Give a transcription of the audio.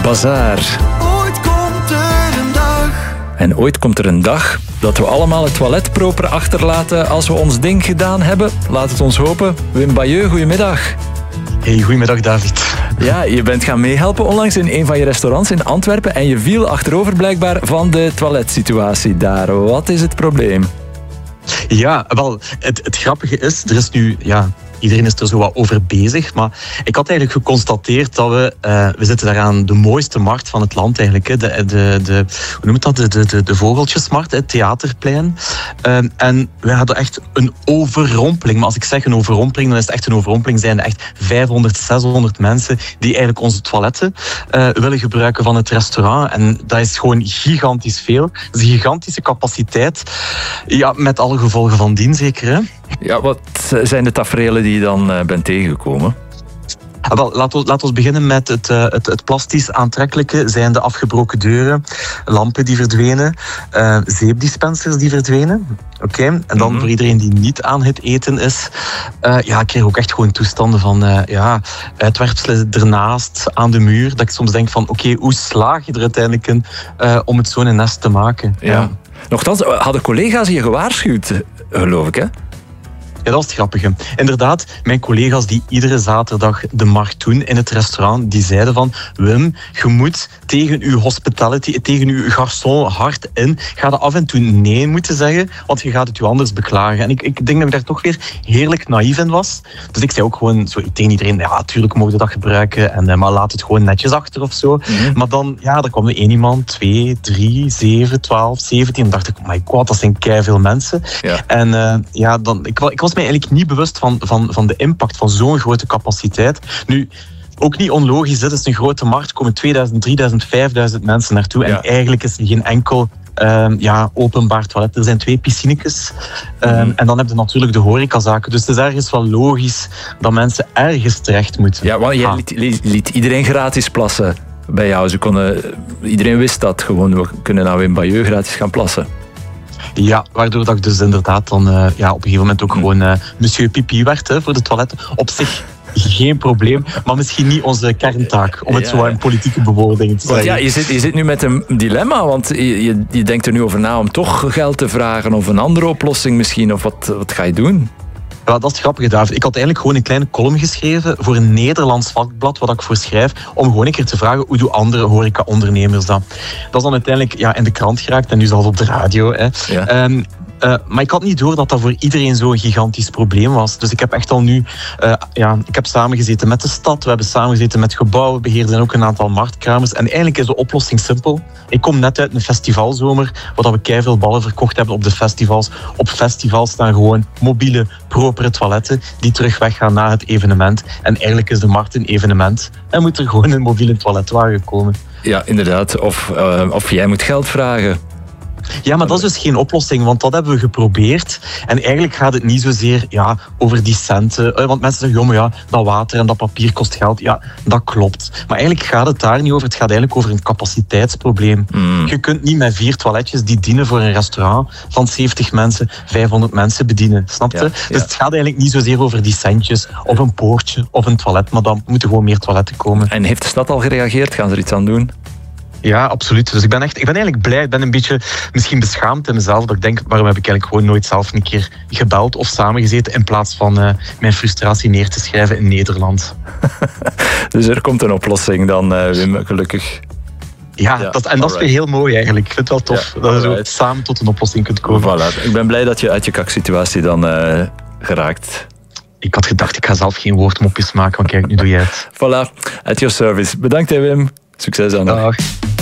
Bazaar. Ooit komt er een dag. En ooit komt er een dag dat we allemaal het toilet proper achterlaten als we ons ding gedaan hebben. Laat het ons hopen. Wim Bayeux, goedemiddag. Hey, goedemiddag David. Ja, je bent gaan meehelpen onlangs in een van je restaurants in Antwerpen en je viel achterover blijkbaar van de toiletsituatie daar. Wat is het probleem? Ja, wel, het grappige is, er is nu... Iedereen is er zo wat over bezig, maar ik had eigenlijk geconstateerd dat we zitten daar aan de mooiste markt van het land eigenlijk, hoe noemt dat, de Vogeltjesmarkt, het Theaterplein. En we hadden echt een overrompeling, maar als ik zeg een overrompeling, dan is het echt een overrompeling, zijn er echt 500, 600 mensen die eigenlijk onze toiletten willen gebruiken van het restaurant. En dat is gewoon gigantisch veel. Dat is een gigantische capaciteit, ja, met alle gevolgen van dien zeker, hè? Ja, wat zijn de taferelen die je dan bent tegengekomen? Wel, laat ons beginnen met het plastisch aantrekkelijke. Zijn de afgebroken deuren, lampen die verdwenen, zeepdispensers die verdwenen. Oké. En dan voor iedereen die niet aan het eten is, ik kreeg ook echt gewoon toestanden van uitwerpselen ernaast aan de muur. Dat ik soms denk van hoe slaag je er uiteindelijk in om het zo'n nest te maken? Ja. Nochtans, hadden collega's je gewaarschuwd, geloof ik, hè? Ja, dat is het grappige. Inderdaad, mijn collega's die iedere zaterdag de markt doen in het restaurant, die zeiden van, Wim, je moet tegen uw hospitality, tegen uw garçon hard in, ga er af en toe nee moeten zeggen, want je gaat het u anders beklagen. En ik denk dat ik daar toch weer heerlijk naïef in was. Dus ik zei ook gewoon zo tegen iedereen, ja, natuurlijk mogen we dat gebruiken, maar laat het gewoon netjes achter of zo. Maar dan, er kwam er 1 iemand, 2, 3, 7, 12, 17. En dacht ik, oh my god, dat zijn keiveel mensen. Ja. En ik was mij eigenlijk niet bewust van de impact van zo'n grote capaciteit. Nu, ook niet onlogisch, dit is een grote markt, er komen 2000, 3000, 5000 mensen naartoe en eigenlijk is er geen enkel openbaar toilet. Er zijn 2 piscinetjes en dan heb je natuurlijk de horecazaken. Dus het is ergens wel logisch dat mensen ergens terecht moeten. Ja, want jij liet iedereen gratis plassen bij jou. Iedereen wist dat gewoon. We kunnen nou in Bayeux gratis gaan plassen. Ja, waardoor dat ik dus inderdaad dan op een gegeven moment ook gewoon monsieur Pipi werd voor de toiletten. Op zich geen probleem, maar misschien niet onze kerntaak, om het zo in politieke bewoordingen te zeggen. Ja, je zit nu met een dilemma, want je denkt er nu over na om toch geld te vragen of een andere oplossing misschien, of wat ga je doen? Ja, dat is grappig, David. Ik had eigenlijk gewoon een kleine column geschreven voor een Nederlands vakblad, wat ik voor schrijf, om gewoon een keer te vragen hoe doen andere horeca-ondernemers dat. Dat is dan uiteindelijk in de krant geraakt en nu zelfs op de radio. Hè. Ja. Maar ik had niet door dat dat voor iedereen zo'n gigantisch probleem was. Dus ik heb echt al nu... ik heb samengezeten met de stad, we hebben samengezeten met gebouwenbeheerders en ook een aantal marktkramers. En eigenlijk is de oplossing simpel. Ik kom net uit een festivalzomer, waar we keiveel ballen verkocht hebben op de festivals. Op festivals staan gewoon mobiele, propere toiletten die terug weggaan na het evenement. En eigenlijk is de markt een evenement en moet er gewoon een mobiele toiletwagen komen. Ja, inderdaad. Of jij moet geld vragen. Ja, maar dat is dus geen oplossing, want dat hebben we geprobeerd. En eigenlijk gaat het niet zozeer over die centen. Want mensen zeggen, dat water en dat papier kost geld. Ja, dat klopt. Maar eigenlijk gaat het daar niet over. Het gaat eigenlijk over een capaciteitsprobleem. Je kunt niet met 4 toiletjes die dienen voor een restaurant van 70 mensen, 500 mensen bedienen. Snap je? Dus het gaat eigenlijk niet zozeer over die centjes of een poortje of een toilet, maar dan moeten gewoon meer toiletten komen. En heeft de stad al gereageerd? Gaan ze er iets aan doen? Ja, absoluut. Dus ik ben eigenlijk blij. Ik ben een beetje misschien beschaamd in mezelf. Dat ik denk, waarom heb ik eigenlijk gewoon nooit zelf een keer gebeld of samengezeten in plaats van mijn frustratie neer te schrijven in Nederland. Dus er komt een oplossing dan, Wim, gelukkig. Ja, dat is weer heel mooi eigenlijk. Ik vind het wel tof dat je zo samen tot een oplossing kunt komen. Voilà. Ik ben blij dat je uit je kaksituatie dan geraakt. Ik had gedacht, ik ga zelf geen woordmopjes maken, want kijk, nu doe jij het. Voilà, at your service. Bedankt, Wim. Succes aan. Dag.